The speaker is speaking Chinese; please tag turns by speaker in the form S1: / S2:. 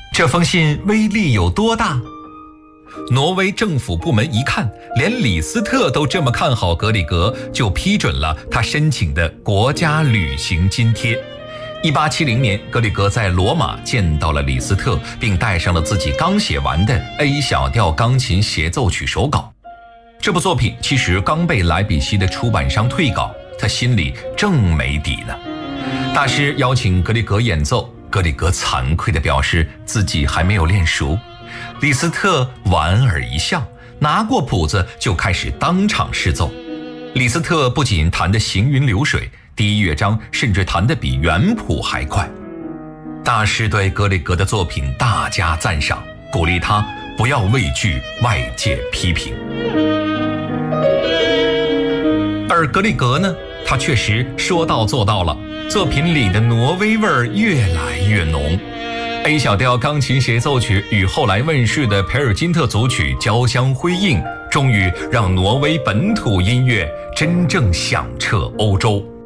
S1: 这封信威力有多大？挪威政府部门一看，连李斯特都这么看好格里格，就批准了他申请的国家旅行津贴。1870年，格里格在罗马见到了李斯特，并带上了自己刚写完的 A 小调钢琴协奏曲手稿。这部作品其实刚被莱比锡的出版商退稿，他心里正没底呢。大师邀请格里格演奏，格里格惭愧地表示自己还没有练熟。李斯特莞尔一笑，拿过谱子就开始当场试奏。李斯特不仅弹得行云流水，第一乐章甚至弹得比原谱还快。大师对格里格的作品大加赞赏，鼓励他不要畏惧外界批评。而格里格呢，他确实说到做到了，作品里的挪威味儿越来越浓。A 小调钢琴协奏曲与后来问世的培尔金特组曲交相辉映，终于让挪威本土音乐真正响彻欧洲。